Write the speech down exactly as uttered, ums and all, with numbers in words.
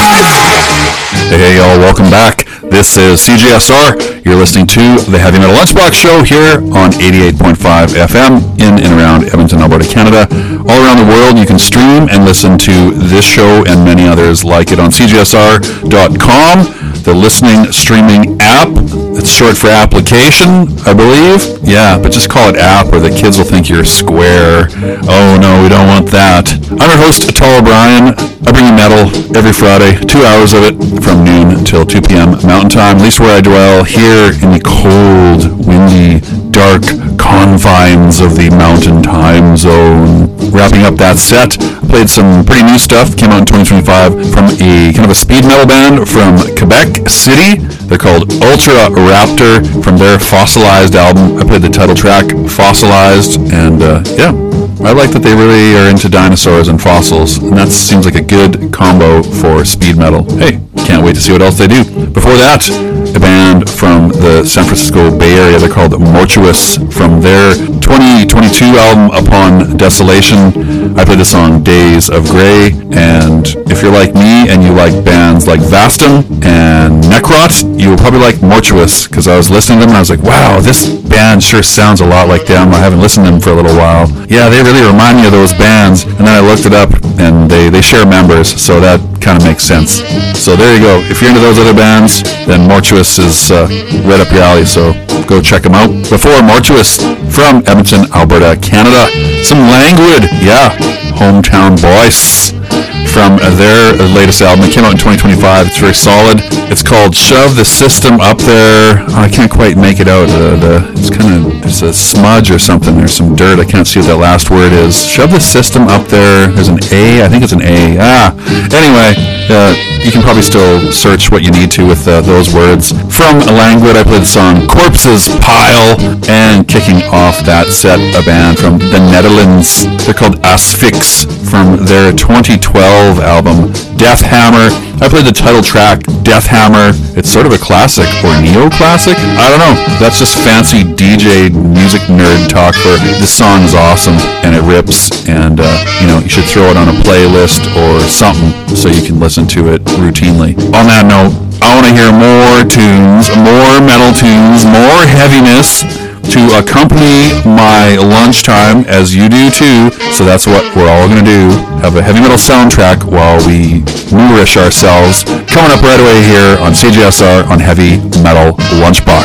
Hey, hey, y'all, welcome back. This is C J S R. You're listening to the Heavy Metal Lunchbox Show here on eighty-eight point five F M in and around Edmonton, Alberta, Canada. All around the world, you can stream and listen to this show and many others like it on C J S R dot com, the listening streaming app. It's short for application, I believe. Yeah, but just call it app or the kids will think you're square. Oh no, we don't want that. I'm your host, Tal O'Brien. I bring you metal every Friday, two hours of it from noon till two p.m. Mountain Time, at least where I dwell, here in the cold, windy, dark confines of the Mountain Time Zone. Wrapping up that set, played some pretty new stuff, came out in twenty twenty-five from a kind of a speed metal band from Quebec City. They're called Ultra Raptor from their Fossilized album. I played the title track, Fossilized, and uh, yeah, I like that they really are into dinosaurs and fossils, and that seems like a good combo for speed metal. Hey, can't wait to see what else they do. Before that, a band from the San Francisco Bay Area, they're called Mortuous, from their twenty twenty-two album Upon Desolation. I played the song Days of Grey, and if you're like me and you like bands like Vastum and Necrot, you will probably like Mortuous, because I was listening to them and I was like, wow, this band sure sounds a lot like them. I haven't listened to them for a little while. Yeah, they really remind me of those bands, and then I looked it up and they, they share members, so that kind of makes sense. So there you go. If you're into those other bands, then Mortuous is uh, right up your alley, so go check them out. Before Mortuous, from Edmonton, Alberta, Canada, some Languid, yeah, hometown boys, from their latest album. It came out in twenty twenty-five. It's very solid. It's called Shove the System Up There. Oh, I can't quite make it out. Uh, the, it's kind of, it's a smudge or something. There's some dirt. I can't see what that last word is. Shove the System Up There. There's an A. I think it's an A. Ah. Anyway, uh, you can probably still search what you need to with uh, those words. From Languid, I played the song Corpses Pile, and kicking off that set, a band from the Netherlands. They're called Asphyx, from their twenty twelve album Death Hammer. I played the title track Death Hammer. It's sort of a classic or neo-classic. I don't know. That's just fancy D J music nerd talk for this song is awesome and it rips, and uh, you know, you should throw it on a playlist or something so you can listen to it routinely. On that note, I want to hear more tunes, more metal tunes, more heaviness to accompany my lunchtime, as you do too. So that's what we're all going to do. Have a heavy metal soundtrack while we nourish ourselves. Coming up right away here on C J S R on Heavy Metal Lunchbox.